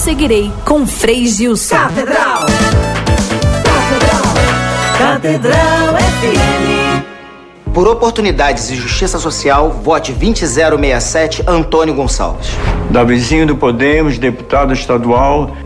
seguirei com Frei Gilson. Catedral. Catedral FM. Por oportunidades e justiça social, vote 20067 Antônio Gonçalves. Davizinho do Podemos, deputado estadual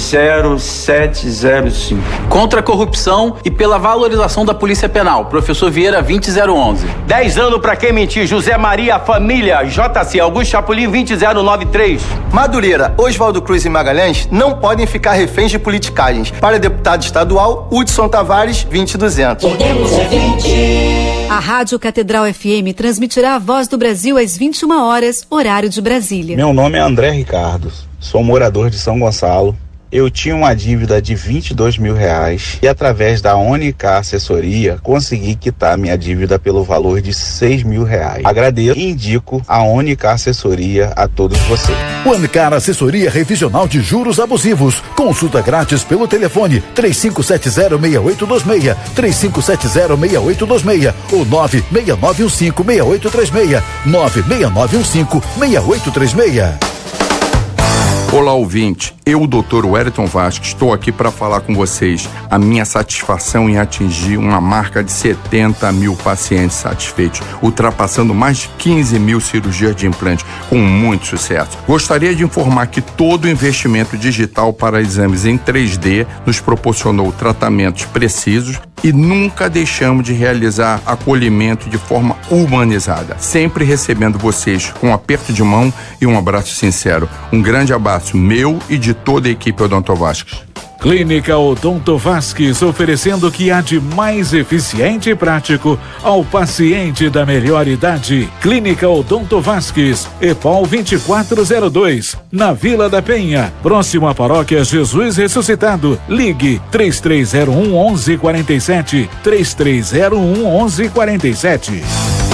20705. Contra a corrupção e pela valorização da Polícia Penal, professor Vieira 20011. 10 anos pra quem mentir, José Maria Família, JC Augusto Chapolin 20093. Madureira, Oswaldo Cruz e Magalhães não podem ficar reféns de politicagens. Para deputado estadual, Hudson Tavares 20200. Podemos é 20. A Rádio Catedral FM transmitirá a Voz do Brasil às 21 horas, horário de Brasília. Meu nome é André Ricardo, sou morador de São Gonçalo. Eu tinha uma dívida de R$22 mil e através da Unicar Assessoria consegui quitar minha dívida pelo valor de R$6 mil. Agradeço e indico a Unicar Assessoria a todos vocês. Unicar Assessoria Revisional de Juros Abusivos. Consulta grátis pelo telefone 3570-6826, 3570-6826 ou 96915-6836, 96915-6836. Olá, ouvinte. Eu, Dr. Wellington Vasques, estou aqui para falar com vocês a minha satisfação em atingir uma marca de 70 mil pacientes satisfeitos, ultrapassando mais de 15 mil cirurgias de implante, com muito sucesso. Gostaria de informar que todo o investimento digital para exames em 3D nos proporcionou tratamentos precisos e nunca deixamos de realizar acolhimento de forma humanizada, sempre recebendo vocês com um aperto de mão e um abraço sincero. Um grande abraço meu e de toda a equipe Odonto Vasques. Clínica Odonto Vasques, oferecendo o que há de mais eficiente e prático ao paciente da melhor idade. Clínica Odonto Vasques, EPOL 2402, na Vila da Penha, próximo à Paróquia Jesus Ressuscitado. Ligue 3301-1147, 3301-1147.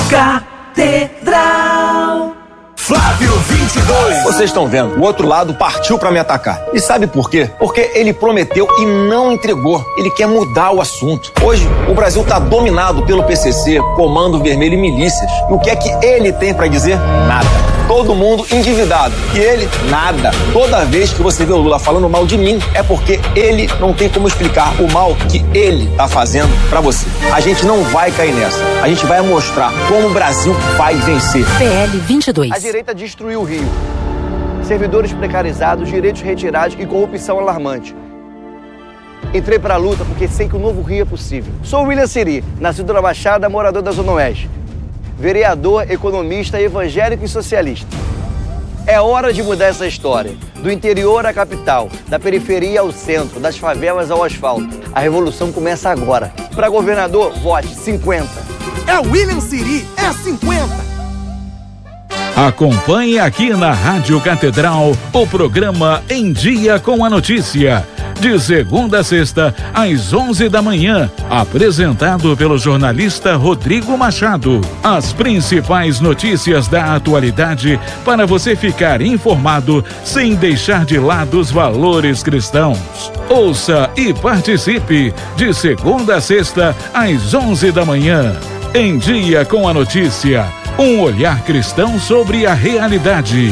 Catedral. Flávio 22. Vocês estão vendo, o outro lado partiu pra me atacar. E sabe por quê? Porque ele prometeu e não entregou. Ele quer mudar o assunto. Hoje, o Brasil tá dominado pelo PCC, Comando Vermelho e milícias. E o que é que ele tem pra dizer? Nada. Todo mundo endividado. E ele, nada. Toda vez que você vê o Lula falando mal de mim, é porque ele não tem como explicar o mal que ele tá fazendo pra você. A gente não vai cair nessa. A gente vai mostrar como o Brasil vai vencer. PL 22. A direita destruiu o Rio. Servidores precarizados, direitos retirados e corrupção alarmante. Entrei para a luta porque sei que o novo Rio é possível. Sou William Siri, nascido na Baixada, morador da Zona Oeste. Vereador, economista, evangélico e socialista. É hora de mudar essa história. Do interior à capital, da periferia ao centro, das favelas ao asfalto. A revolução começa agora. Para governador, vote 50. É o William Siri, é 50. Acompanhe aqui na Rádio Catedral o programa Em Dia com a Notícia. De segunda a sexta, às 11 da manhã, apresentado pelo jornalista Rodrigo Machado. As principais notícias da atualidade para você ficar informado sem deixar de lado os valores cristãos. Ouça e participe de segunda a sexta, às 11 da manhã. Em Dia com a Notícia, um olhar cristão sobre a realidade.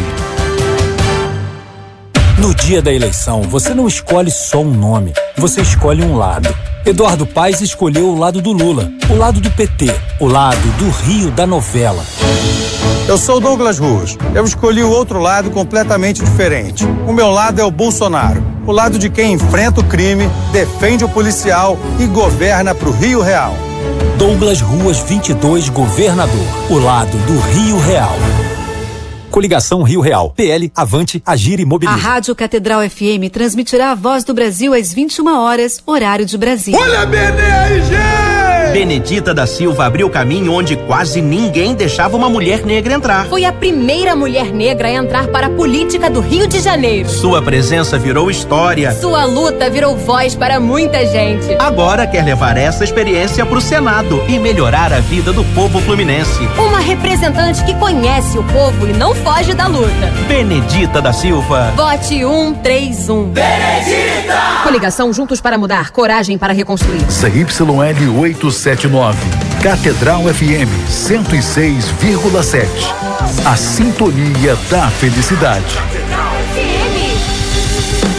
No dia da eleição, você não escolhe só um nome, você escolhe um lado. Eduardo Paes escolheu o lado do Lula, o lado do PT, o lado do Rio da novela. Eu sou Douglas Ruas. Eu escolhi o outro lado completamente diferente. O meu lado é o Bolsonaro, o lado de quem enfrenta o crime, defende o policial e governa pro Rio Real. Douglas Ruas 22, governador, o lado do Rio Real. Coligação Rio Real. PL, Avante, Agir e Mobiliza. A Rádio Catedral FM transmitirá a Voz do Brasil às 21 horas, horário de Brasília. Olha a BNRG! Benedita da Silva abriu caminho onde quase ninguém deixava uma mulher negra entrar. Foi a primeira mulher negra a entrar para a política do Rio de Janeiro. Sua presença virou história. Sua luta virou voz para muita gente. Agora quer levar essa experiência para o Senado e melhorar a vida do povo fluminense. Uma representante que conhece o povo e não foge da luta. Benedita da Silva. Vote 131. Benedita! Coligação Juntos para Mudar, coragem para reconstruir. CYL 879. Catedral FM 106,7. A sintonia da felicidade. Catedral FM.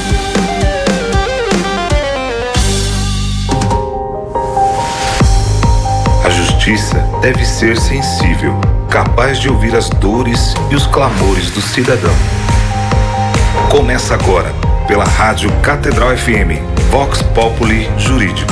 justiça deve ser sensível, capaz de ouvir as dores e os clamores do cidadão. Começa agora, pela Rádio Catedral FM, Vox Populi Jurídico.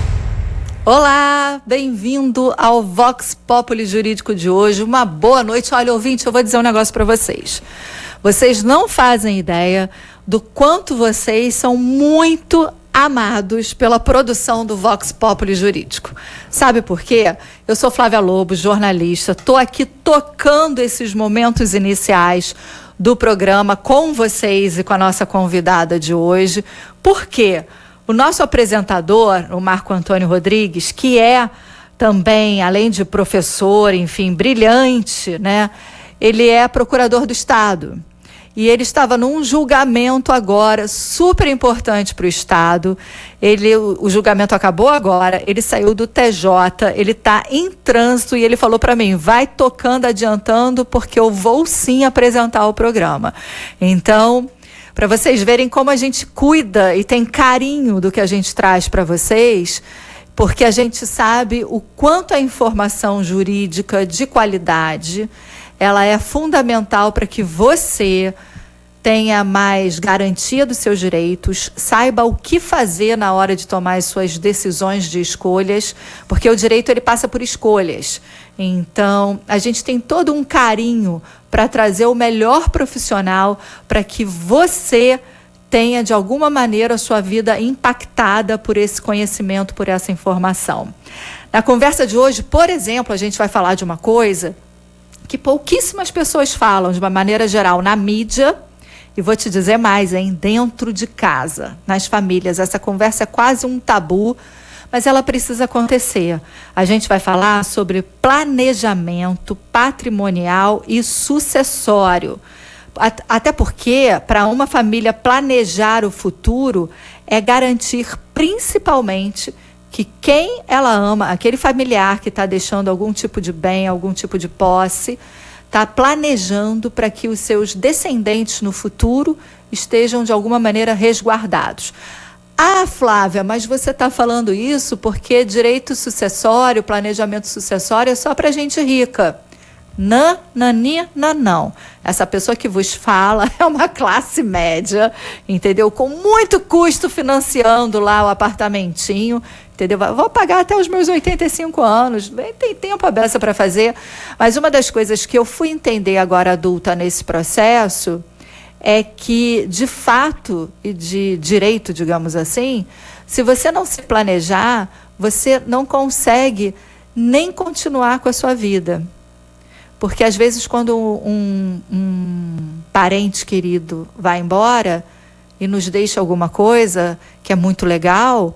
Olá, bem-vindo ao Vox Populi Jurídico de hoje. Uma boa noite. Olha, ouvinte, eu vou dizer um negócio para vocês. Vocês não fazem ideia do quanto vocês são muito amados pela produção do Vox Populi Jurídico. Sabe por quê? Eu sou Flávia Lobo, jornalista, estou aqui tocando esses momentos iniciais do programa com vocês e com a nossa convidada de hoje. Por quê? O nosso apresentador, o Marco Antônio Rodrigues, que é também, além de professor, enfim, brilhante, né? Ele é procurador do Estado. E ele estava num julgamento agora super importante para o Estado. O julgamento acabou agora, ele saiu do TJ, ele está em trânsito e ele falou para mim, vai tocando, adiantando, porque eu vou sim apresentar o programa. Então, para vocês verem como a gente cuida e tem carinho do que a gente traz para vocês, porque a gente sabe o quanto a informação jurídica de qualidade, ela é fundamental para que você tenha mais garantia dos seus direitos, saiba o que fazer na hora de tomar as suas decisões de escolhas, porque o direito ele passa por escolhas. Então, a gente tem todo um carinho para trazer o melhor profissional para que você tenha, de alguma maneira, a sua vida impactada por esse conhecimento, por essa informação. Na conversa de hoje, por exemplo, a gente vai falar de uma coisa que pouquíssimas pessoas falam, de uma maneira geral, na mídia, e vou te dizer mais, dentro de casa, nas famílias. Essa conversa é quase um tabu, mas ela precisa acontecer. A gente vai falar sobre planejamento patrimonial e sucessório. Até porque, para uma família planejar o futuro, é garantir principalmente que quem ela ama, aquele familiar que está deixando algum tipo de bem, algum tipo de posse, está planejando para que os seus descendentes no futuro estejam de alguma maneira resguardados. Ah, Flávia, mas você está falando isso porque direito sucessório, planejamento sucessório é só para gente rica. Não. Essa pessoa que vos fala é uma classe média, entendeu? Com muito custo financiando lá o apartamentinho, entendeu? Vou pagar até os meus 85 anos, tem tempo a beça para fazer. Mas uma das coisas que eu fui entender agora adulta nesse processo é que, de fato e de direito, digamos assim, se você não se planejar, você não consegue nem continuar com a sua vida. Porque, às vezes, quando um parente querido vai embora e nos deixa alguma coisa que é muito legal,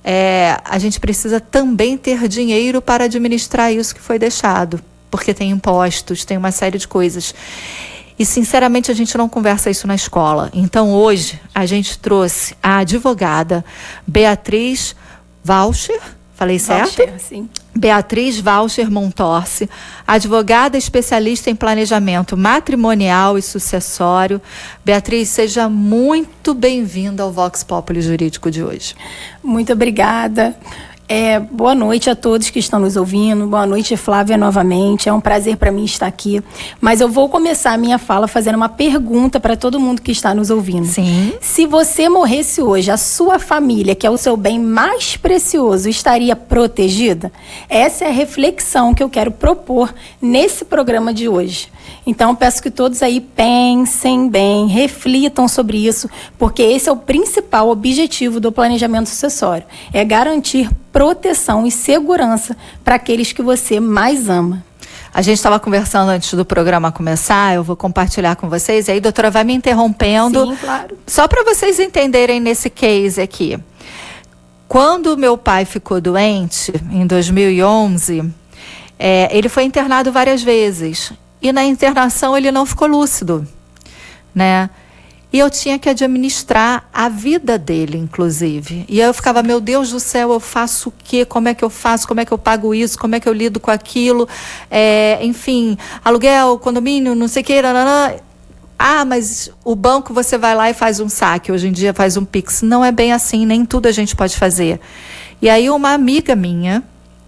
a gente precisa também ter dinheiro para administrar isso que foi deixado. Porque tem impostos, tem uma série de coisas. E, sinceramente, a gente não conversa isso na escola. Então, hoje, a gente trouxe a advogada Beatriz Walcher. Falei certo? Walcher, sim. Beatriz Walcher Montorsi, advogada especialista em planejamento matrimonial e sucessório. Beatriz, seja muito bem-vinda ao Vox Populi Jurídico de hoje. Muito obrigada. Boa noite a todos que estão nos ouvindo. Boa noite, Flávia, novamente. É um prazer para mim estar aqui. Mas eu vou começar a minha fala fazendo uma pergunta para todo mundo que está nos ouvindo. Sim. Se você morresse hoje, a sua família, que é o seu bem mais precioso, estaria protegida? Essa é a reflexão que eu quero propor nesse programa de hoje. Então, peço que todos aí pensem bem, reflitam sobre isso, porque esse é o principal objetivo do planejamento sucessório. É garantir proteção e segurança para aqueles que você mais ama. A gente estava conversando antes do programa começar, eu vou compartilhar com vocês, e aí, doutora, vai me interrompendo. Sim, claro. Só para vocês entenderem nesse case aqui. Quando meu pai ficou doente, em 2011, ele foi internado várias vezes. E na internação ele não ficou lúcido, né? E eu tinha que administrar a vida dele, inclusive. E aí eu ficava, meu Deus do céu, eu faço o quê? Como é que eu faço? Como é que eu pago isso? Como é que eu lido com aquilo? Enfim, aluguel, condomínio, não sei o quê. Ah, mas o banco você vai lá e faz um saque. Hoje em dia faz um Pix. Não é bem assim, nem tudo a gente pode fazer. E aí uma amiga minha,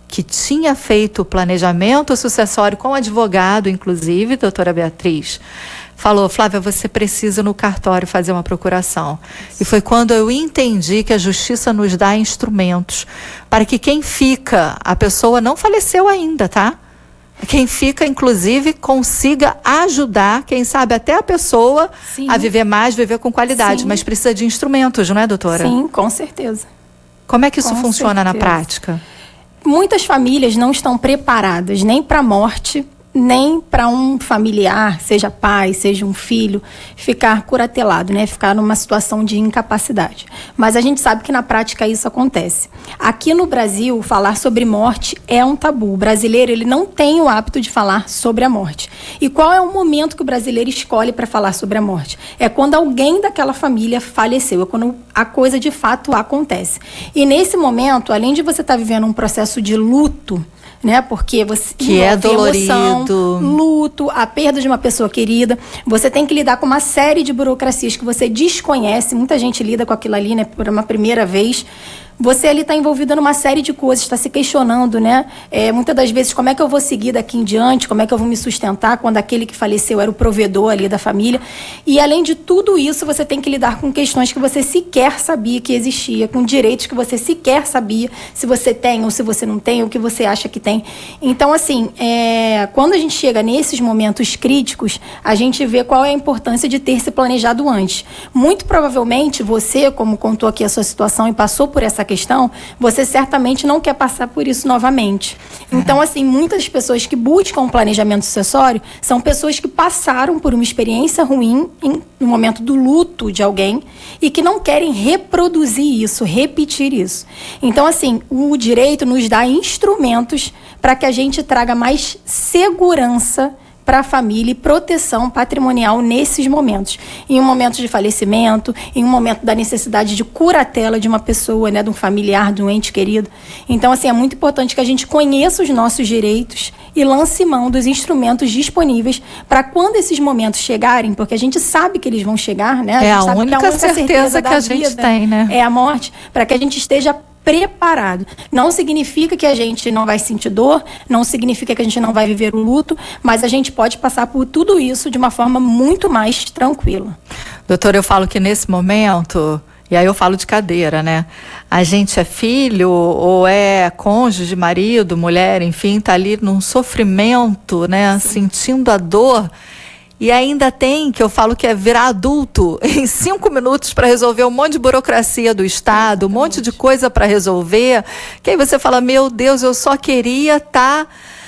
que tinha feito o planejamento sucessório com advogado, inclusive, doutora Beatriz, falou: Flávia, você precisa no cartório fazer uma procuração. E foi quando eu entendi que a justiça nos dá instrumentos para que quem fica, a pessoa não faleceu ainda, tá? Quem fica, inclusive, consiga ajudar, quem sabe até a pessoa a viver mais, viver com qualidade. Mas precisa de instrumentos, não é, doutora? Sim, com certeza. Como é que isso funciona na prática? Muitas famílias não estão preparadas nem para a morte, nem para um familiar, seja pai, seja um filho, ficar curatelado, né? Ficar numa situação de incapacidade. Mas a gente sabe que na prática isso acontece. Aqui no Brasil, falar sobre morte é um tabu. O brasileiro, ele não tem o hábito de falar sobre a morte. E qual é o momento que o brasileiro escolhe para falar sobre a morte? É quando alguém daquela família faleceu, é quando a coisa de fato acontece. E nesse momento, além de você estar vivendo um processo de luto, né? Porque você que é dolorido, emoção, luto, a perda de uma pessoa querida, você tem que lidar com uma série de burocracias que você desconhece. Muita gente lida com aquilo ali, né, por uma primeira vez. Você ali está envolvido numa série de coisas, está se questionando, né? Muitas das vezes, como é que eu vou seguir daqui em diante? Como é que eu vou me sustentar quando aquele que faleceu era o provedor ali da família? E, além de tudo isso, você tem que lidar com questões que você sequer sabia que existia, com direitos que você sequer sabia se você tem ou se você não tem, ou o que você acha que tem. Então, assim, quando a gente chega nesses momentos críticos, a gente vê qual é a importância de ter se planejado antes. Muito provavelmente, você, como contou aqui a sua situação e passou por essa questão, você certamente não quer passar por isso novamente. Então, assim, muitas pessoas que buscam um planejamento sucessório são pessoas que passaram por uma experiência ruim no momento do luto de alguém e que não querem reproduzir isso, repetir isso. Então, assim, o direito nos dá instrumentos para que a gente traga mais segurança para a família e proteção patrimonial nesses momentos. Em um momento de falecimento, em um momento da necessidade de curatela de uma pessoa, né, de um familiar, de um ente querido. Então, assim, é muito importante que a gente conheça os nossos direitos e lance mão dos instrumentos disponíveis para quando esses momentos chegarem, porque a gente sabe que eles vão chegar, né? É a única certeza que a gente tem, né? É a morte, para que a gente esteja preparado. Não significa que a gente não vai sentir dor, não significa que a gente não vai viver o luto, mas a gente pode passar por tudo isso de uma forma muito mais tranquila. Doutora, eu falo que nesse momento, e aí eu falo de cadeira, né? A gente é filho ou é cônjuge, marido, mulher, enfim, tá ali num sofrimento, né? Sentindo a dor. E ainda tem, que eu falo que é virar adulto em 5 minutos para resolver um monte de burocracia do Estado, um monte de coisa para resolver, que aí você fala, meu Deus, eu só queria estar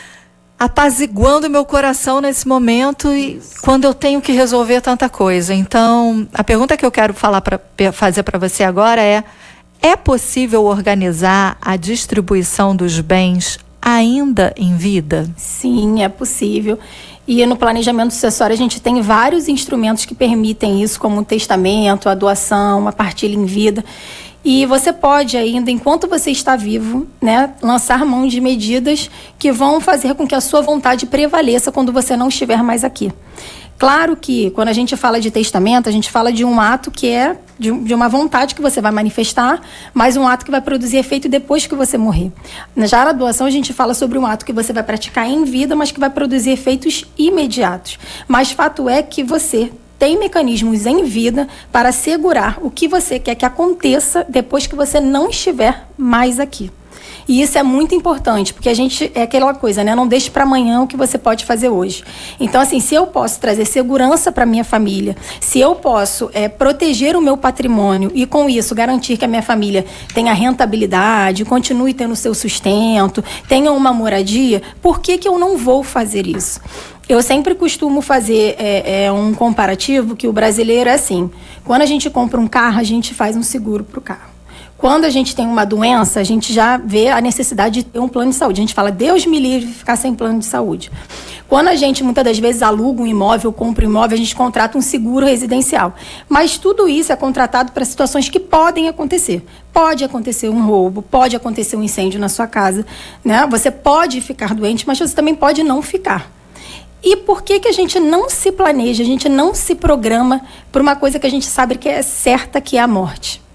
apaziguando meu coração nesse momento e quando eu tenho que resolver tanta coisa. Então, a pergunta que eu quero fazer para você agora é possível organizar a distribuição dos bens ainda em vida? Sim, é possível. E no planejamento sucessório a gente tem vários instrumentos que permitem isso, como o testamento, a doação, a partilha em vida. E você pode ainda, enquanto você está vivo, né, lançar mão de medidas que vão fazer com que a sua vontade prevaleça quando você não estiver mais aqui. Claro que, quando a gente fala de testamento, a gente fala de um ato que é de uma vontade que você vai manifestar, mas um ato que vai produzir efeito depois que você morrer. Já na doação, a gente fala sobre um ato que você vai praticar em vida, mas que vai produzir efeitos imediatos. Mas fato é que você tem mecanismos em vida para assegurar o que você quer que aconteça depois que você não estiver mais aqui. E isso é muito importante, porque a gente, é aquela coisa, né? Não deixe para amanhã o que você pode fazer hoje. Então, assim, se eu posso trazer segurança para minha família, se eu posso proteger o meu patrimônio e, com isso, garantir que a minha família tenha rentabilidade, continue tendo seu sustento, tenha uma moradia, por que eu não vou fazer isso? Eu sempre costumo fazer um comparativo que o brasileiro é assim. Quando a gente compra um carro, a gente faz um seguro para o carro. Quando a gente tem uma doença, a gente já vê a necessidade de ter um plano de saúde. A gente fala, Deus me livre de ficar sem plano de saúde. Quando a gente, muitas das vezes, aluga um imóvel, compra um imóvel, a gente contrata um seguro residencial. Mas tudo isso é contratado para situações que podem acontecer. Pode acontecer um roubo, pode acontecer um incêndio na sua casa, né? Você pode ficar doente, mas você também pode não ficar. E por que a gente não se planeja, a gente não se programa por uma coisa que a gente sabe que é certa, que é a morte?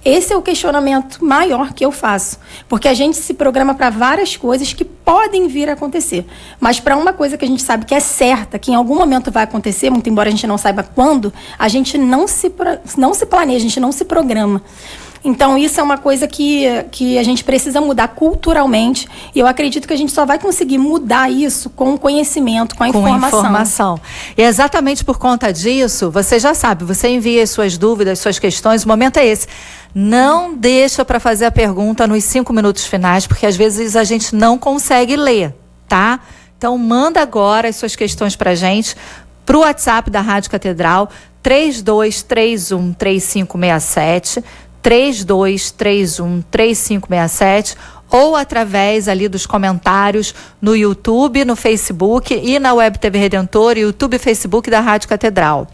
Esse é o questionamento maior que eu faço, porque a gente se programa para várias coisas que podem vir a acontecer, mas para uma coisa que a gente sabe que é certa, que em algum momento vai acontecer, muito embora a gente não saiba quando, a gente não se planeja, a gente não se programa. Então, isso é uma coisa que a gente precisa mudar culturalmente, e eu acredito que a gente só vai conseguir mudar isso com o conhecimento, com a informação. E exatamente por conta disso, você já sabe, você envia as suas dúvidas, suas questões, o momento é esse. Não deixa para fazer a pergunta nos 5 minutos finais, porque às vezes a gente não consegue ler, tá? Então, manda agora as suas questões para a gente, para o WhatsApp da Rádio Catedral, 32313567, 32313567, ou através ali dos comentários no YouTube, no Facebook e na Web TV Redentor, YouTube e Facebook da Rádio Catedral.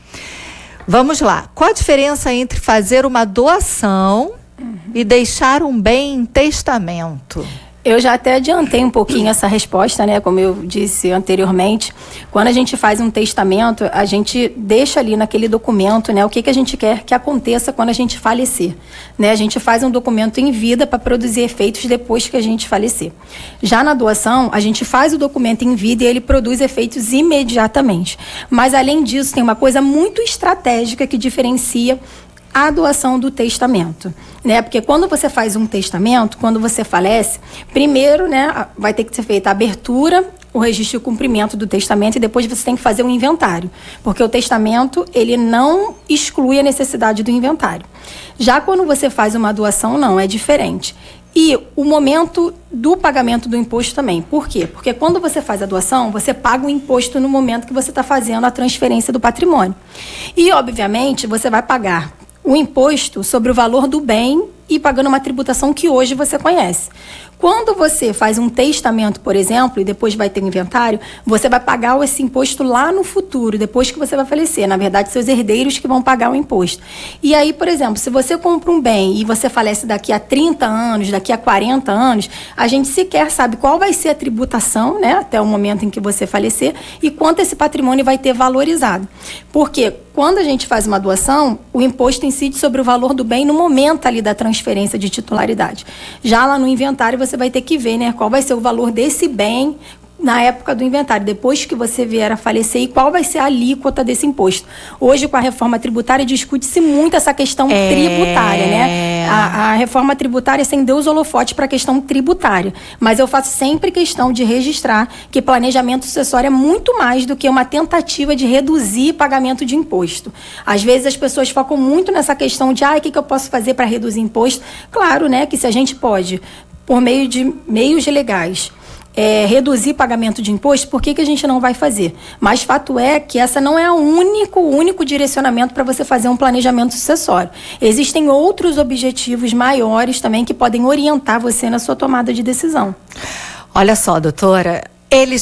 Vamos lá. Qual a diferença entre fazer uma doação e deixar um bem em testamento? Eu já até adiantei um pouquinho essa resposta, né? Como eu disse anteriormente, quando a gente faz um testamento, a gente deixa ali naquele documento, né? O que a gente quer que aconteça quando a gente falecer, né? A gente faz um documento em vida para produzir efeitos depois que a gente falecer. Já na doação, a gente faz o documento em vida e ele produz efeitos imediatamente. Mas além disso, tem uma coisa muito estratégica que diferencia a doação do testamento, né? Porque quando você faz um testamento, quando você falece, primeiro, né, vai ter que ser feita a abertura, o registro e o cumprimento do testamento, e depois você tem que fazer um inventário, porque o testamento, ele não exclui a necessidade do inventário. Já quando você faz uma doação, não, é diferente. E o momento do pagamento do imposto também. Por quê? Porque quando você faz a doação, você paga o imposto no momento que você está fazendo a transferência do patrimônio. E, obviamente, você vai pagar o imposto sobre o valor do bem e pagando uma tributação que hoje você conhece. Quando você faz um testamento, por exemplo, e depois vai ter um inventário, você vai pagar esse imposto lá no futuro, depois que você vai falecer. Na verdade, seus herdeiros que vão pagar o imposto. E aí, por exemplo, se você compra um bem e você falece daqui a 30 anos, daqui a 40 anos, a gente sequer sabe qual vai ser a tributação, né, até o momento em que você falecer, e quanto esse patrimônio vai ter valorizado. Porque quando a gente faz uma doação, o imposto incide sobre o valor do bem no momento ali da transferência de titularidade. Já lá no inventário, você vai ter que ver, né, qual vai ser o valor desse bem na época do inventário, depois que você vier a falecer, e qual vai ser a alíquota desse imposto. Hoje, com a reforma tributária, discute-se muito essa questão tributária, né? A reforma tributária acendeu os holofotes para a questão tributária, mas eu faço sempre questão de registrar que planejamento sucessório é muito mais do que uma tentativa de reduzir pagamento de imposto. Às vezes as pessoas focam muito nessa questão de, o que eu posso fazer para reduzir imposto? Claro, né, que se a gente pode, por meio de meios legais, reduzir pagamento de imposto, por que a gente não vai fazer? Mas fato é que essa não é o único direcionamento para você fazer um planejamento sucessório. Existem outros objetivos maiores também que podem orientar você na sua tomada de decisão. Olha só, doutora, ele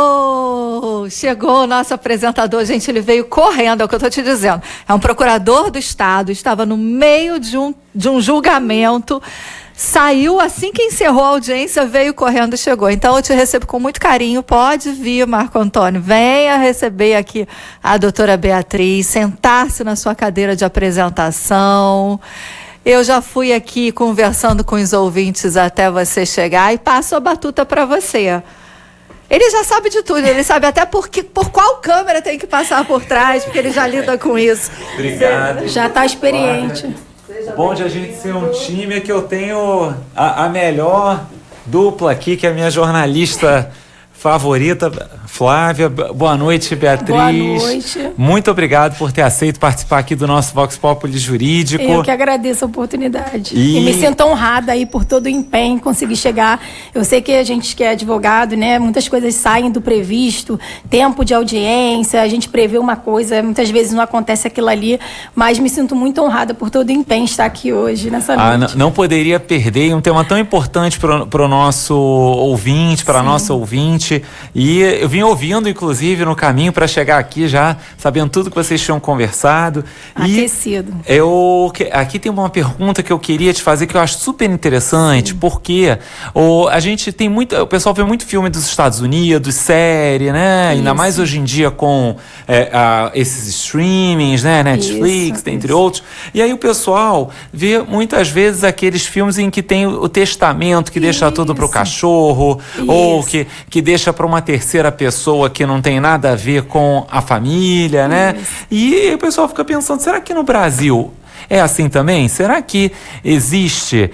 chegou o nosso apresentador, gente, ele veio correndo, é o que eu estou te dizendo. É um procurador do Estado, estava no meio de um julgamento, saiu assim que encerrou a audiência, veio correndo e chegou. Então eu te recebo com muito carinho. Pode vir, Marco Antônio, venha receber aqui a doutora Beatriz, sentar-se na sua cadeira de apresentação. Eu já fui aqui conversando com os ouvintes até você chegar e passo a batuta para você. Ele já sabe de tudo, ele sabe até por qual câmera tem que passar por trás, porque ele já lida com isso. Obrigado. Já está experiente. Bom de a gente ser um time, que eu tenho a melhor dupla aqui, que é a minha jornalista favorita, Flávia. Boa noite, Beatriz. Boa noite. Muito obrigado por ter aceito participar aqui do nosso Vox Populi Jurídico. Eu que agradeço a oportunidade. E me sinto honrada aí por todo o empenho em conseguir chegar. Eu sei que a gente que é advogado, né, muitas coisas saem do previsto, tempo de audiência, a gente prevê uma coisa, muitas vezes não acontece aquilo ali, mas me sinto muito honrada por todo o empenho estar aqui hoje, nessa noite. Não poderia perder um tema tão importante para o nosso ouvinte, para a nossa ouvinte. E eu vim vinha ouvindo, inclusive, no caminho para chegar aqui já, sabendo tudo que vocês tinham conversado. Aquecido. Aqui tem uma pergunta que eu queria te fazer que eu acho super interessante, porque a gente tem o pessoal vê muito filme dos Estados Unidos, série, né? Ainda mais hoje em dia com esses streamings, né? Netflix, entre outros. E aí o pessoal vê muitas vezes aqueles filmes em que tem o testamento, que deixa tudo pro cachorro, ou que deixa para uma terceira pessoa que não tem nada a ver com a família, né? E o pessoal fica pensando, será que no Brasil é assim também? Será que existe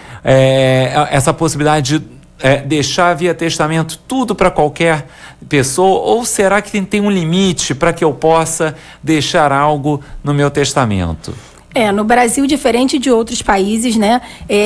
essa possibilidade de deixar via testamento tudo para qualquer pessoa? Ou será que tem um limite para que eu possa deixar algo no meu testamento? No Brasil, diferente de outros países, né?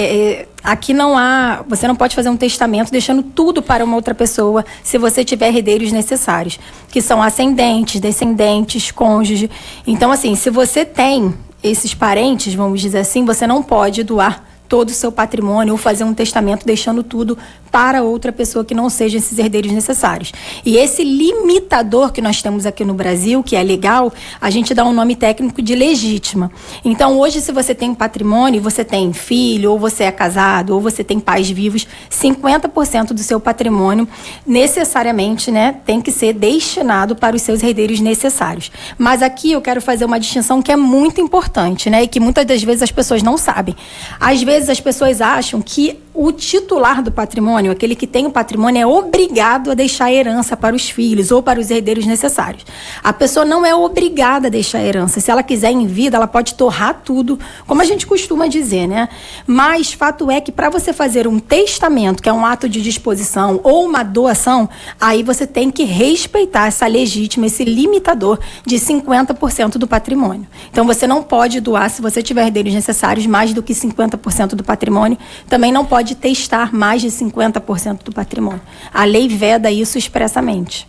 Aqui você não pode fazer um testamento deixando tudo para uma outra pessoa se você tiver herdeiros necessários, que são ascendentes, descendentes, cônjuge. Então, assim, se você tem esses parentes, vamos dizer assim, você não pode doar todo o seu patrimônio ou fazer um testamento deixando tudo para outra pessoa que não sejam esses herdeiros necessários. E esse limitador que nós temos aqui no Brasil, que é legal, a gente dá um nome técnico de legítima. Então, hoje, se você tem patrimônio, você tem filho, ou você é casado, ou você tem pais vivos, 50% do seu patrimônio necessariamente, né, tem que ser destinado para os seus herdeiros necessários. Mas aqui eu quero fazer uma distinção que é muito importante, né, e que muitas das vezes as pessoas não sabem. Às vezes as pessoas acham que o titular do patrimônio, aquele que tem o patrimônio, é obrigado a deixar a herança para os filhos ou para os herdeiros necessários. A pessoa não é obrigada a deixar a herança. Se ela quiser em vida, ela pode torrar tudo, como a gente costuma dizer, né? Mas fato é que para você fazer um testamento, que é um ato de disposição, ou uma doação, aí você tem que respeitar essa legítima, esse limitador de 50% do patrimônio. Então você não pode doar, se você tiver herdeiros necessários, mais do que 50% do patrimônio. Também não pode testar mais de 50% do patrimônio. A lei veda isso expressamente.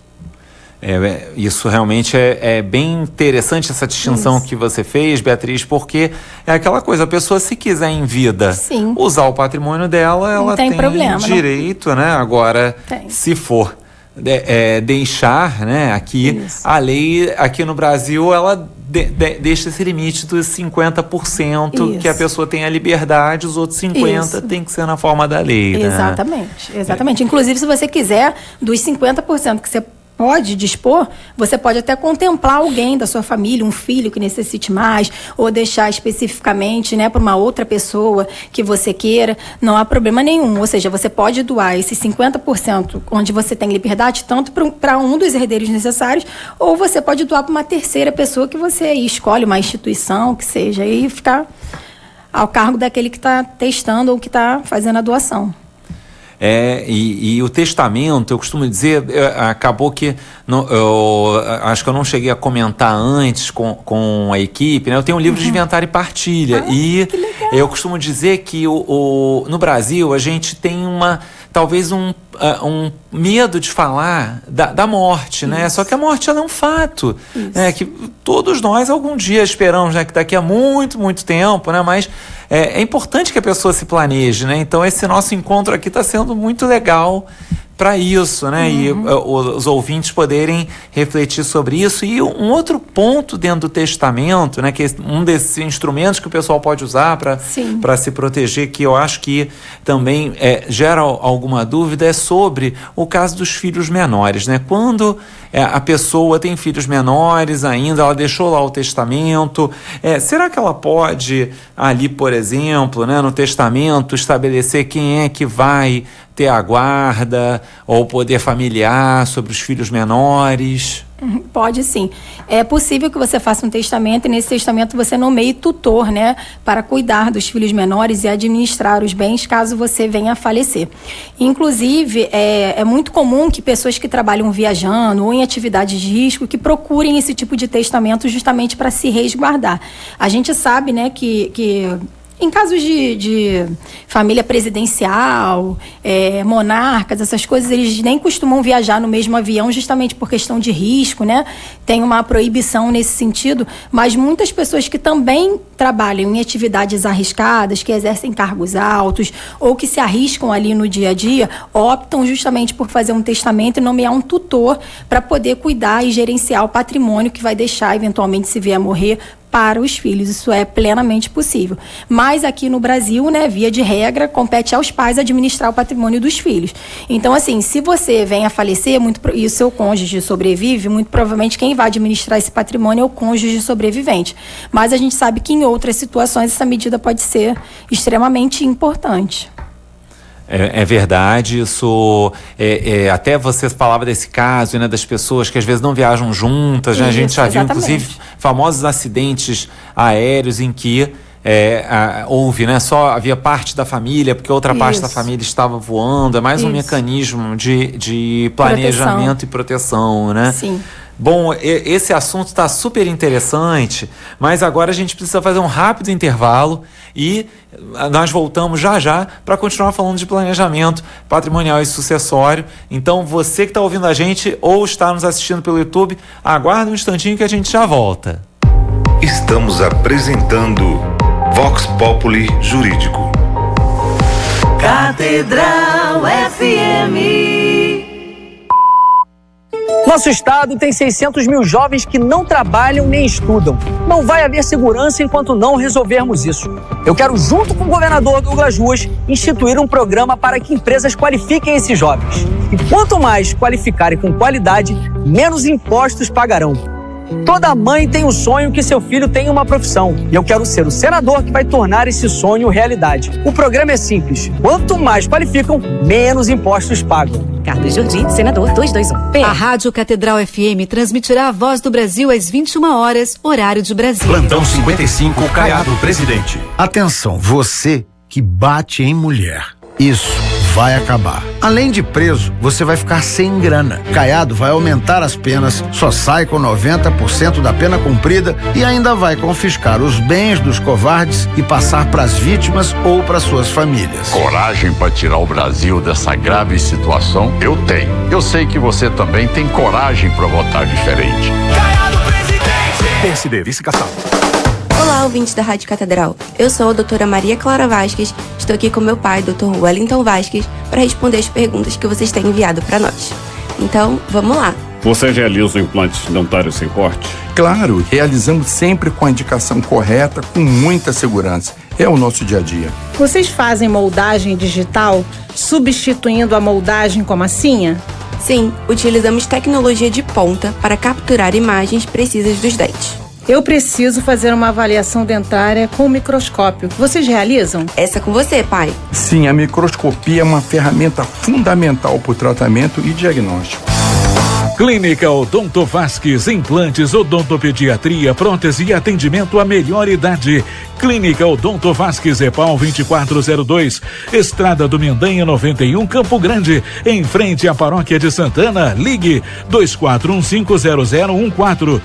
Isso realmente é bem interessante, essa distinção que você fez, Beatriz, porque é aquela coisa, a pessoa, se quiser em vida usar o patrimônio dela, ela tem direito, né? Agora, se for deixar, né, aqui, a lei aqui no Brasil, ela deixa esse limite dos 50%, que a pessoa tem a liberdade, os outros 50% tem que ser na forma da lei. Exatamente. Inclusive, se você quiser, dos 50% que você pode dispor, você pode até contemplar alguém da sua família, um filho que necessite mais, ou deixar especificamente, né, para uma outra pessoa que você queira, não há problema nenhum. Ou seja, você pode doar esses 50% onde você tem liberdade, tanto para um dos herdeiros necessários, ou você pode doar para uma terceira pessoa que você escolhe, uma instituição, que seja, e ficar ao cargo daquele que está testando ou que está fazendo a doação. E o testamento, eu costumo dizer, acabou que acho que eu não cheguei a comentar antes com a equipe, né? Eu tenho um livro de inventário e partilha, e eu costumo dizer que no Brasil a gente tem talvez um medo de falar da morte, né? Só que a morte, ela é um fato, né? Que todos nós algum dia esperamos, né? Que daqui a muito, muito tempo, né? Mas é importante que a pessoa se planeje, né? Então esse nosso encontro aqui está sendo muito legal para isso, né? E os ouvintes poderem refletir sobre isso. E um outro ponto dentro do testamento, né? Que é um desses instrumentos que o pessoal pode usar para se proteger, que eu acho que também gera alguma dúvida, é sobre o caso dos filhos menores, né? Quando a pessoa tem filhos menores ainda, ela deixou lá o testamento, será que ela pode ali, por exemplo, né, no testamento, estabelecer quem é que vai ter a guarda ou o poder familiar sobre os filhos menores? Pode sim. É possível que você faça um testamento e nesse testamento você nomeie tutor, né, para cuidar dos filhos menores e administrar os bens caso você venha a falecer. Inclusive, é muito comum que pessoas que trabalham viajando ou em atividades de risco que procurem esse tipo de testamento justamente para se resguardar. A gente sabe, né, que Em casos de família presidencial, monarcas, essas coisas, eles nem costumam viajar no mesmo avião justamente por questão de risco, né? Tem uma proibição nesse sentido, mas muitas pessoas que também trabalham em atividades arriscadas, que exercem cargos altos ou que se arriscam ali no dia a dia, optam justamente por fazer um testamento e nomear um tutor para poder cuidar e gerenciar o patrimônio que vai deixar, eventualmente, se vier a morrer, para os filhos. Isso é plenamente possível. Mas aqui no Brasil, né, via de regra, compete aos pais administrar o patrimônio dos filhos. Então, assim, se você vem a falecer e o seu cônjuge sobrevive, muito provavelmente quem vai administrar esse patrimônio é o cônjuge sobrevivente. Mas a gente sabe que em outras situações essa medida pode ser extremamente importante. É verdade, isso até você falava desse caso, né, das pessoas que às vezes não viajam juntas, né? A gente já viu, inclusive, famosos acidentes aéreos em que houve, né, só havia parte da família, porque outra parte da família estava voando, é mais um mecanismo de planejamento e proteção, né? Sim. Bom, esse assunto está super interessante, mas agora a gente precisa fazer um rápido intervalo e nós voltamos já para continuar falando de planejamento patrimonial e sucessório. Então, você que está ouvindo a gente ou está nos assistindo pelo YouTube, aguarda um instantinho que a gente já volta. Estamos apresentando Vox Populi Jurídico. Catedral FM. Nosso estado tem 600 mil jovens que não trabalham nem estudam. Não vai haver segurança enquanto não resolvermos isso. Eu quero, junto com o governador Douglas Ruas, instituir um programa para que empresas qualifiquem esses jovens. E quanto mais qualificarem com qualidade, menos impostos pagarão. Toda mãe tem um sonho que seu filho tenha uma profissão. E eu quero ser o senador que vai tornar esse sonho realidade. O programa é simples. Quanto mais qualificam, menos impostos pagam. Carlos Jordi, senador 221. A Rádio Catedral FM transmitirá a Voz do Brasil às 21 horas, horário de Brasília. Plantão 55, Caiado, presidente. Atenção, você que bate em mulher. Isso vai acabar. Além de preso, você vai ficar sem grana. Caiado vai aumentar as penas, só sai com 90% da pena cumprida e ainda vai confiscar os bens dos covardes e passar para as vítimas ou para suas famílias. Coragem para tirar o Brasil dessa grave situação? Eu tenho. Eu sei que você também tem coragem para votar diferente. Caiado, presidente! PSD, vice-caçado. Olá, ouvintes da Rádio Catedral. Eu sou a doutora Maria Clara Vasques, estou aqui com meu pai, Dr. Wellington Vasques, para responder as perguntas que vocês têm enviado para nós. Então, vamos lá. Você realiza implantes dentários sem corte? Claro, realizamos sempre com a indicação correta, com muita segurança. É o nosso dia a dia. Vocês fazem moldagem digital, substituindo a moldagem com massinha? Sim, utilizamos tecnologia de ponta para capturar imagens precisas dos dentes. Eu preciso fazer uma avaliação dentária com microscópio. Vocês realizam? Essa é com você, pai. Sim, a microscopia é uma ferramenta fundamental para o tratamento e diagnóstico. Clínica Odonto Vasques, implantes, odontopediatria, prótese e atendimento à melhor idade. Clínica Odonto Vasques, EPAL 2402, Estrada do Mendanha 91, Campo Grande, em frente à Paróquia de Santana. Ligue 24150014,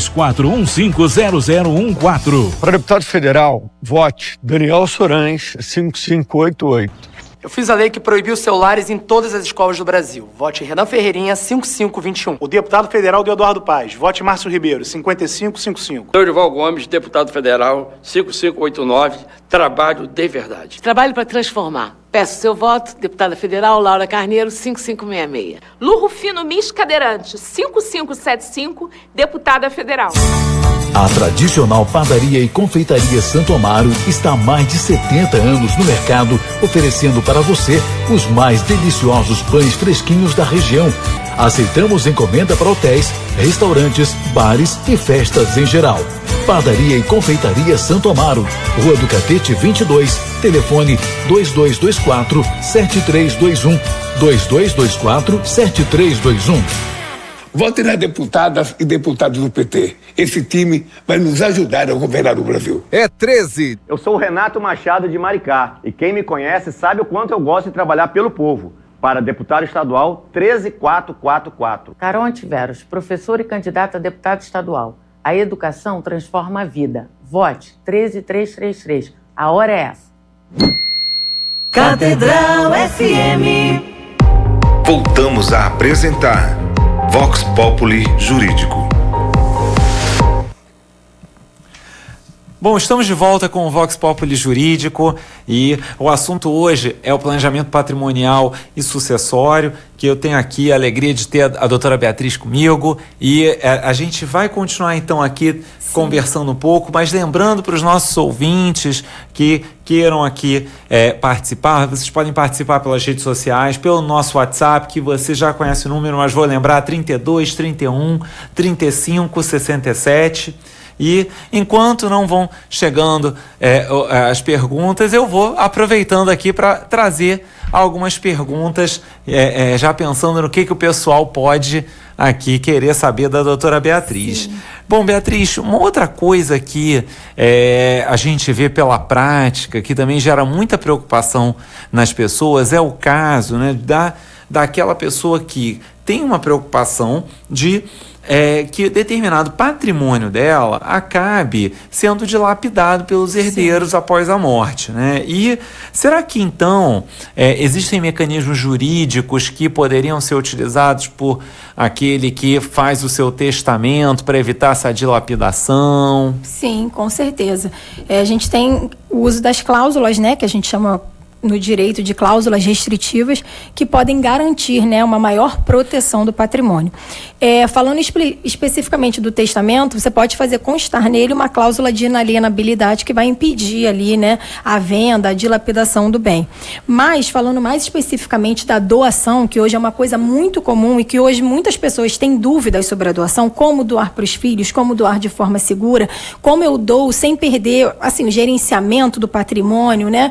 24150014. Para deputado federal, vote Daniel Sorães, 5588. Eu fiz a lei que proibiu celulares em todas as escolas do Brasil. Vote Renan Ferreirinha, 5521. O deputado federal Eduardo Paz. Vote Márcio Ribeiro, 5555. Dorival Gomes, deputado federal, 5589. Trabalho de verdade. Trabalho para transformar. Peço seu voto, deputada federal Laura Carneiro, 5566. Lu Rufino Mis Cadeirante, 5575, deputada federal. A tradicional padaria e confeitaria Santo Amaro está há mais de 70 anos no mercado, oferecendo para você os mais deliciosos pães fresquinhos da região. Aceitamos encomenda para hotéis, restaurantes, bares e festas em geral. Padaria e confeitaria Santo Amaro, Rua do Catete 22, telefone 2224-7321, 2224-7321. Vote nas deputadas e deputados do PT. Esse time vai nos ajudar a governar o Brasil. É 13. Eu sou o Renato Machado de Maricá e quem me conhece sabe o quanto eu gosto de trabalhar pelo povo. Para deputado estadual, 13444. Caronte Veros, professor e candidato a deputado estadual. A educação transforma a vida. Vote 13333. A hora é essa. Catedral FM. Voltamos a apresentar Vox Populi Jurídico. Bom, estamos de volta com o Vox Populi Jurídico e o assunto hoje é o planejamento patrimonial e sucessório, que eu tenho aqui a alegria de ter a doutora Beatriz comigo e a gente vai continuar então aqui conversando um pouco, mas lembrando para os nossos ouvintes que queiram aqui participar, vocês podem participar pelas redes sociais, pelo nosso WhatsApp, que você já conhece o número, mas vou lembrar, 32 31 35 67. E enquanto não vão chegando as perguntas, eu vou aproveitando aqui para trazer algumas perguntas, já pensando no que o pessoal pode aqui querer saber da doutora Beatriz. Sim. Bom, Beatriz, uma outra coisa que a gente vê pela prática, que também gera muita preocupação nas pessoas, é o caso, né, daquela pessoa que tem uma preocupação de que determinado patrimônio dela acabe sendo dilapidado pelos herdeiros após a morte, né? E será que então existem mecanismos jurídicos que poderiam ser utilizados por aquele que faz o seu testamento para evitar essa dilapidação? Sim, com certeza. A gente tem o uso das cláusulas, né, que a gente chama no direito de cláusulas restritivas, que podem garantir, né, uma maior proteção do patrimônio. Falando especificamente do testamento, você pode fazer constar nele uma cláusula de inalienabilidade que vai impedir ali, né, a venda, a dilapidação do bem. Mas, falando mais especificamente da doação, que hoje é uma coisa muito comum e que hoje muitas pessoas têm dúvidas sobre a doação, como doar para os filhos, como doar de forma segura, como eu dou sem perder, assim, o gerenciamento do patrimônio, né?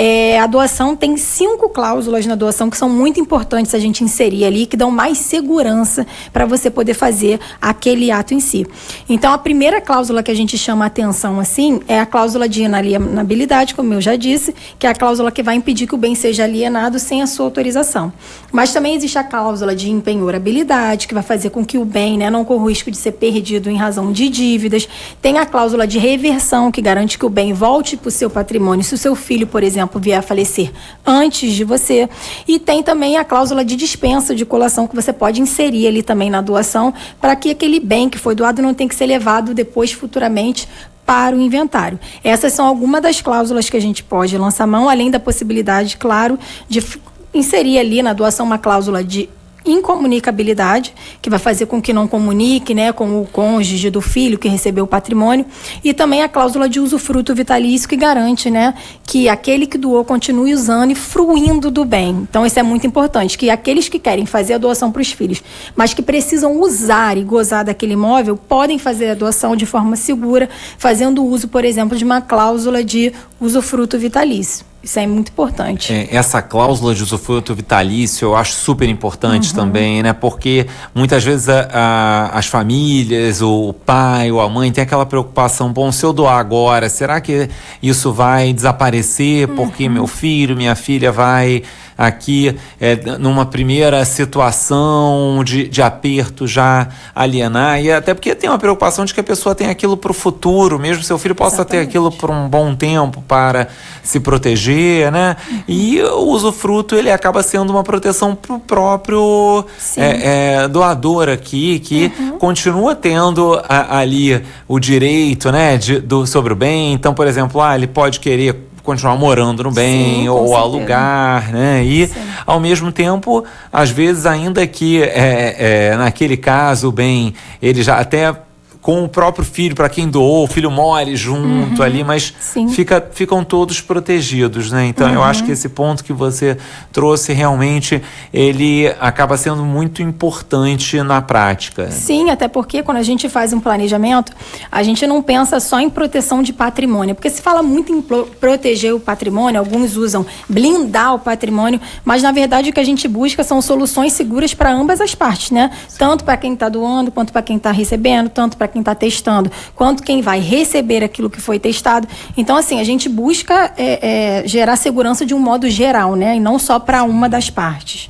A doação tem 5 cláusulas na doação que são muito importantes a gente inserir ali, que dão mais segurança para você poder fazer aquele ato em si. Então, a primeira cláusula que a gente chama a atenção, assim, é a cláusula de inalienabilidade, como eu já disse, que é a cláusula que vai impedir que o bem seja alienado sem a sua autorização. Mas também existe a cláusula de impenhorabilidade, que vai fazer com que o bem, né, não corra o risco de ser perdido em razão de dívidas. Tem a cláusula de reversão, que garante que o bem volte para o seu patrimônio se o seu filho, por exemplo, vier a falecer antes de você. E tem também a cláusula de dispensa de colação, que você pode inserir ali também na doação, para que aquele bem que foi doado não tenha que ser levado depois, futuramente, para o inventário. Essas são algumas das cláusulas que a gente pode lançar mão, além da possibilidade, claro, de inserir ali na doação uma cláusula de incomunicabilidade, que vai fazer com que não comunique, né, com o cônjuge do filho que recebeu o patrimônio, e também a cláusula de usufruto vitalício, que garante, né, que aquele que doou continue usando e fruindo do bem. Então isso é muito importante, que aqueles que querem fazer a doação para os filhos, mas que precisam usar e gozar daquele imóvel, podem fazer a doação de forma segura, fazendo uso, por exemplo, de uma cláusula de usufruto vitalício. Isso é muito importante. Essa cláusula de usufruto vitalício eu acho super importante também, né? Porque muitas vezes as famílias, o pai ou a mãe tem aquela preocupação, bom, se eu doar agora, será que isso vai desaparecer porque meu filho, minha filha vai aqui numa primeira situação de aperto já alienar, e até porque tem uma preocupação de que a pessoa tem aquilo para o futuro, mesmo seu filho possa ter aquilo por um bom tempo para se proteger, né? E o usufruto, ele acaba sendo uma proteção para o próprio doador aqui, que continua tendo ali o direito, né, sobre o bem. Então, por exemplo, ele pode querer continuar morando no bem, ou alugar, né? E, ao mesmo tempo, às vezes, ainda que naquele caso o bem, ele já até com o próprio filho, para quem doou, o filho more junto ali, mas ficam todos protegidos, né? Então eu acho que esse ponto que você trouxe realmente, ele acaba sendo muito importante na prática. Sim, até porque quando a gente faz um planejamento, a gente não pensa só em proteção de patrimônio, porque se fala muito em proteger o patrimônio, alguns usam blindar o patrimônio, mas na verdade o que a gente busca são soluções seguras para ambas as partes, né? Tanto para quem está doando, quanto para quem está recebendo, tanto para quem está testando, quanto quem vai receber aquilo que foi testado. Então, assim, a gente busca gerar segurança de um modo geral, né? E não só para uma das partes.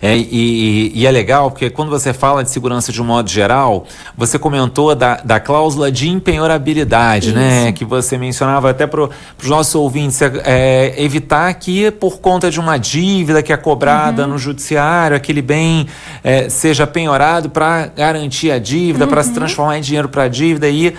E é legal porque quando você fala de segurança de um modo geral, você comentou da cláusula de impenhorabilidade, né? Que você mencionava até para os nossos ouvintes, evitar que por conta de uma dívida que é cobrada no judiciário, aquele bem seja penhorado para garantir a dívida, para se transformar em dinheiro para a dívida. E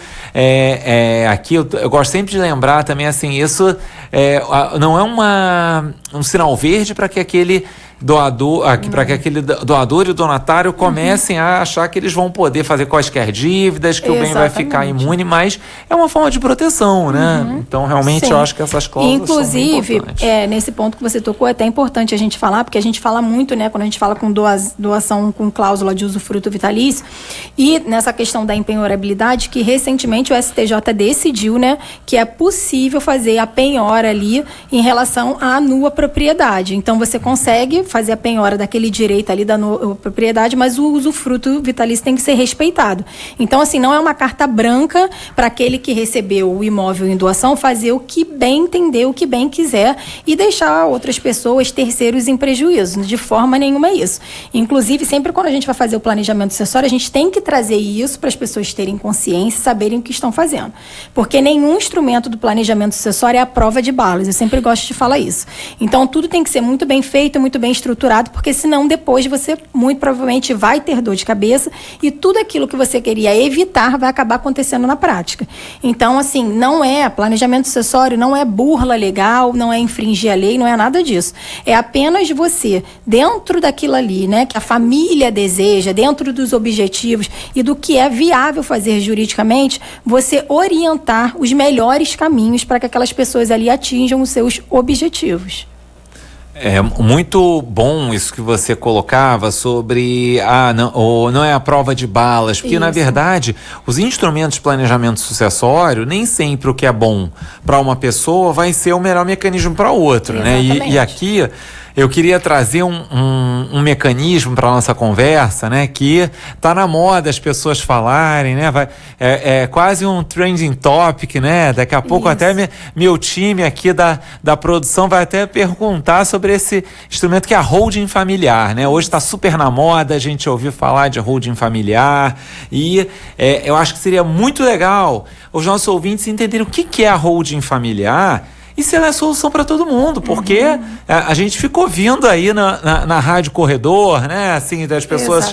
aqui eu gosto sempre de lembrar também, assim, isso não é um sinal verde para que aquele doador, para que aquele doador e o donatário comecem a achar que eles vão poder fazer quaisquer dívidas, que o bem vai ficar imune, mas é uma forma de proteção, né? Então, realmente, eu acho que essas cláusulas inclusive, são importantes. Nesse ponto que você tocou, é até importante a gente falar, porque a gente fala muito, né, quando a gente fala com doação com cláusula de usufruto vitalício, e nessa questão da impenhorabilidade, que recentemente o STJ decidiu, né, que é possível fazer a penhora ali em relação à nua propriedade. Então, você consegue fazer a penhora daquele direito ali da propriedade, mas o usufruto vitalício tem que ser respeitado. Então, assim, não é uma carta branca para aquele que recebeu o imóvel em doação fazer o que bem entender, o que bem quiser e deixar outras pessoas, terceiros, em prejuízo. De forma nenhuma isso. Inclusive, sempre quando a gente vai fazer o planejamento sucessório, a gente tem que trazer isso para as pessoas terem consciência e saberem o que estão fazendo. Porque nenhum instrumento do planejamento sucessório é a prova de balas. Eu sempre gosto de falar isso. Então, tudo tem que ser muito bem feito, muito bem estruturado, porque senão depois você muito provavelmente vai ter dor de cabeça e tudo aquilo que você queria evitar vai acabar acontecendo na prática. Então, assim, planejamento sucessório não é burla legal, não é infringir a lei, não é nada disso. É apenas você, dentro daquilo ali, né, que a família deseja, dentro dos objetivos e do que é viável fazer juridicamente, você orientar os melhores caminhos para que aquelas pessoas ali atinjam os seus objetivos. É muito bom isso que você colocava sobre não é a prova de balas, porque na verdade os instrumentos de planejamento sucessório, nem sempre o que é bom para uma pessoa vai ser o melhor mecanismo para outro, né? E aqui eu queria trazer um mecanismo para a nossa conversa, né? Que tá na moda as pessoas falarem, né? É quase um trending topic, né? Daqui a pouco até meu time aqui da produção vai até perguntar sobre esse instrumento que é a holding familiar, né? Hoje está super na moda a gente ouvir falar de holding familiar e eu acho que seria muito legal os nossos ouvintes entenderem o que é a holding familiar e se ela é solução para todo mundo, porque a gente ficou ouvindo aí na Rádio Corredor, né? Assim, das pessoas.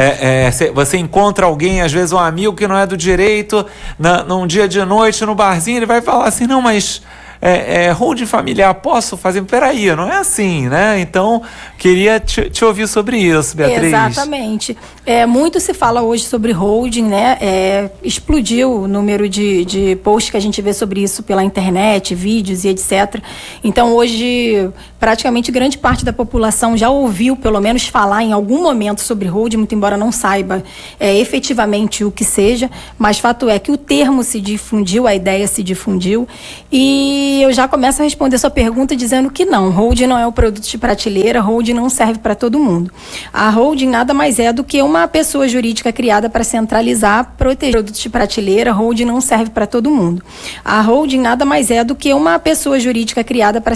Você encontra alguém, às vezes um amigo que não é do direito, num dia de noite no barzinho, ele vai falar assim: não, mas holding familiar, posso fazer? Peraí, não é assim, né? Então, queria te ouvir sobre isso, Beatriz. Exatamente. Muito se fala hoje sobre holding, né? Explodiu o número de posts que a gente vê sobre isso pela internet, vídeos e etc. Então, hoje, praticamente grande parte da população já ouviu, pelo menos, falar em algum momento sobre holding, muito embora não saiba efetivamente o que seja, mas fato é que o termo se difundiu, a ideia se difundiu, e eu já começo a responder sua pergunta dizendo que não, holding não é um produto de prateleira, holding não serve para todo mundo. A holding nada mais é do que uma pessoa jurídica criada para centralizar, proteger produtos de prateleira, holding não serve para todo mundo. A holding nada mais é do que uma pessoa jurídica criada para